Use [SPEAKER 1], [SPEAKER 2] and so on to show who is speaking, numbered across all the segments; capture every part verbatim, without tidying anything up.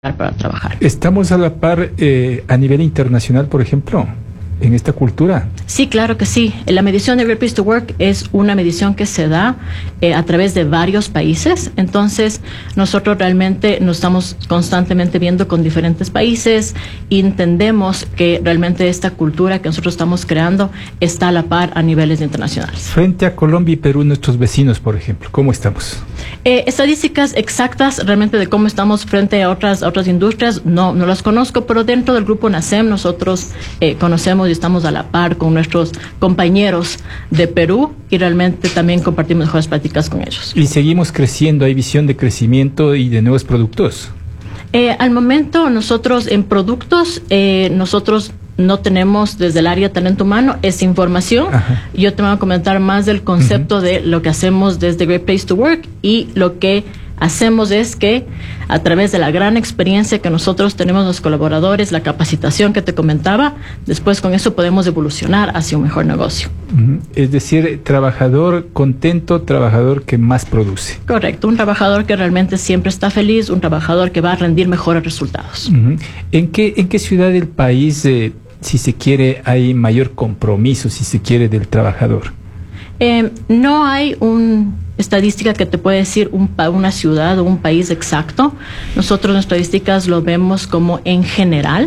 [SPEAKER 1] para trabajar.
[SPEAKER 2] ¿Estamos a la par eh, a nivel internacional, por ejemplo, en esta cultura?
[SPEAKER 1] Sí, claro que sí. La medición de Great Place to Work es una medición que se da eh, a través de varios países. Entonces, nosotros realmente nos estamos constantemente viendo con diferentes países y entendemos que realmente esta cultura que nosotros estamos creando está a la par a niveles internacionales.
[SPEAKER 2] Frente a Colombia y Perú, nuestros vecinos, por ejemplo, ¿cómo estamos?
[SPEAKER 1] Eh, estadísticas exactas realmente de cómo estamos frente a otras, a otras industrias, no, no las conozco, pero dentro del grupo NACEM nosotros eh, conocemos y estamos a la par con nuestros compañeros de Perú y realmente también compartimos mejores prácticas con ellos.
[SPEAKER 2] Y seguimos creciendo, hay visión de crecimiento y de nuevos productos.
[SPEAKER 1] Eh, al momento nosotros en productos, eh, nosotros no tenemos desde el área de talento humano esa información. Ajá. Yo te voy a comentar más del concepto uh-huh. de lo que hacemos desde Great Place to Work, y lo que hacemos es que a través de la gran experiencia que nosotros tenemos los colaboradores, la capacitación que te comentaba, después con eso podemos evolucionar hacia un mejor negocio.
[SPEAKER 2] Uh-huh. Es decir, trabajador contento, trabajador que más produce.
[SPEAKER 1] Correcto, un trabajador que realmente siempre está feliz, un trabajador que va a rendir mejores resultados.
[SPEAKER 2] Uh-huh. ¿En qué, en qué ciudad del país, eh, si se quiere, hay mayor compromiso, si se quiere, del trabajador?
[SPEAKER 1] Eh, no hay una estadística que te puede decir un, una ciudad o un país exacto. Nosotros en estadísticas lo vemos como en general,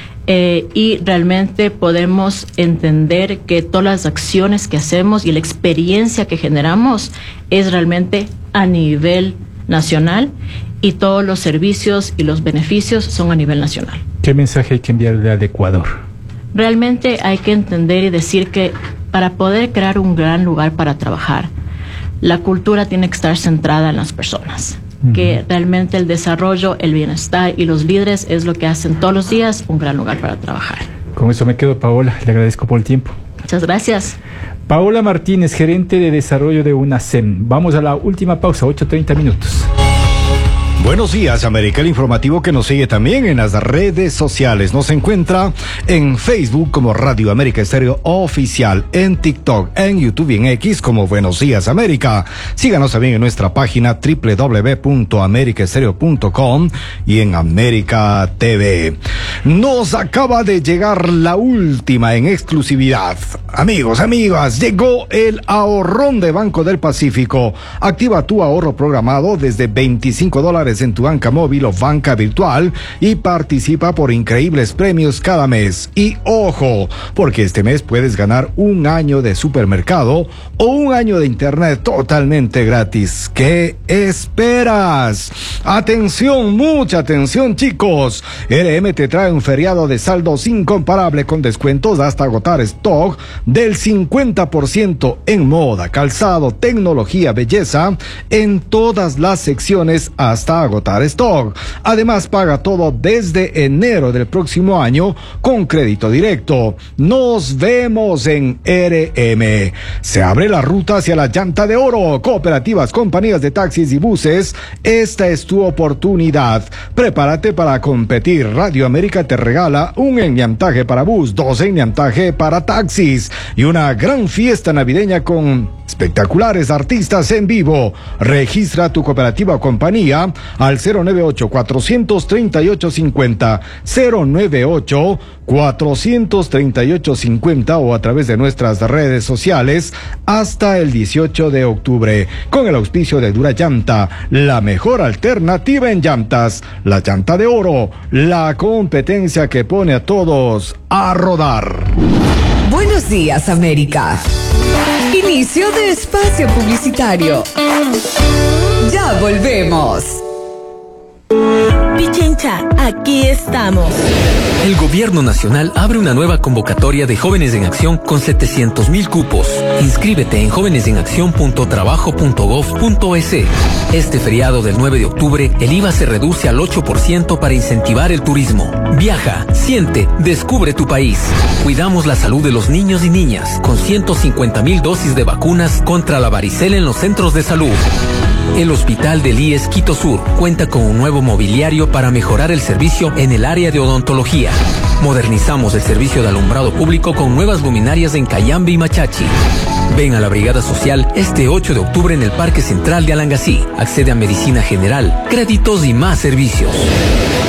[SPEAKER 1] eh, y realmente podemos entender que todas las acciones que hacemos y la experiencia que generamos es realmente a nivel nacional, y todos los servicios y los beneficios son a nivel nacional.
[SPEAKER 2] ¿Qué mensaje hay que enviarle al Ecuador?
[SPEAKER 1] Realmente hay que entender y decir que para poder crear un gran lugar para trabajar, la cultura tiene que estar centrada en las personas. Uh-huh. Que realmente el desarrollo, el bienestar y los líderes es lo que hacen todos los días un gran lugar para trabajar.
[SPEAKER 2] Con eso me quedo, Paola. Le agradezco por el tiempo.
[SPEAKER 1] Muchas gracias.
[SPEAKER 2] Paola Martínez, gerente de desarrollo de UNACEM. Vamos a la última pausa, ocho treinta minutos.
[SPEAKER 3] Buenos días, América, el informativo que nos sigue también en las redes sociales. Nos encuentra en Facebook como Radio América Estéreo Oficial, en TikTok, en YouTube y en X como Buenos Días América. Síganos también en nuestra página doble u doble u doble u punto america estéreo punto com y en América T V. Nos acaba de llegar la última en exclusividad. Amigos, amigas, llegó el ahorrón de Banco del Pacífico. Activa tu ahorro programado desde veinticinco dólares en tu banca móvil o banca virtual y participa por increíbles premios cada mes. Y ojo, porque este mes puedes ganar un año de supermercado o un año de internet totalmente gratis. ¿Qué esperas? Atención, mucha atención, chicos. R M te trae un feriado de saldos incomparable con descuentos hasta agotar stock del cincuenta por ciento en moda, calzado, tecnología, belleza, en todas las secciones hasta agotar stock. Además, paga todo desde enero del próximo año con crédito directo. Nos vemos en R M. Se abre la ruta hacia la llanta de oro. Cooperativas, compañías de taxis y buses, esta es tu oportunidad. Prepárate para competir. Radio América te regala un enñamtaje para bus, dos enñamtaje para taxis y una gran fiesta navideña con espectaculares artistas en vivo. Registra tu cooperativa o compañía al cero nueve ocho, cuatro tres ocho, cinco cero, cero nueve ocho, cuatro tres ocho, cinco cero o a través de nuestras redes sociales hasta el dieciocho de octubre, con el auspicio de Dura Llanta, la mejor alternativa en llantas, la llanta de oro, la competencia que pone a todos a rodar.
[SPEAKER 4] Buenos días, América. Inicio de espacio publicitario. Ya volvemos.
[SPEAKER 5] Pichincha, aquí estamos.
[SPEAKER 6] El gobierno nacional abre una nueva convocatoria de Jóvenes en Acción con setecientos mil cupos. Inscríbete en jóvenes en acción punto trabajo punto gov punto es. Este feriado del nueve de octubre, el I V A se reduce al ocho por ciento para incentivar el turismo. Viaja, siente, descubre tu país. Cuidamos la salud de los niños y niñas con ciento cincuenta mil dosis de vacunas contra la varicela en los centros de salud. El Hospital del I E S Quito Sur cuenta con un nuevo mobiliario para mejorar el servicio en el área de odontología. Modernizamos el servicio de alumbrado público con nuevas luminarias en Cayambe y Machachi. Ven a la Brigada Social este ocho de octubre en el Parque Central de Alangasí. Accede a medicina general, créditos y más servicios.